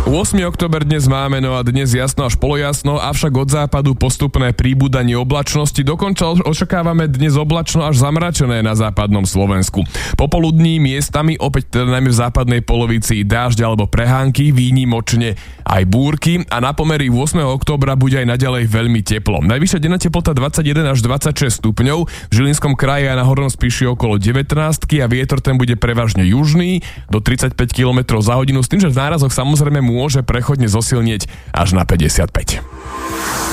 8. október dnes máme, no a dnes jasno až polojasno, avšak od západu postupné príbudanie oblačnosti, dokonca očakávame dnes oblačno až zamračené na západnom Slovensku. Popoludní miestami, opäť teda najmä v západnej polovici dážď alebo prehánky, výnimočne aj búrky a na pomery 8. októbra bude aj naďalej veľmi teplo. Najvyššia denná teplota 21 až 26 stupňov, v Žilinskom kraji a na Hornom Spiši okolo 19 a vietor ten bude prevažne južný do 35 km za hodinu, s tým, že v nárazoch samozrejme môže prechodne zosilnieť až na 55.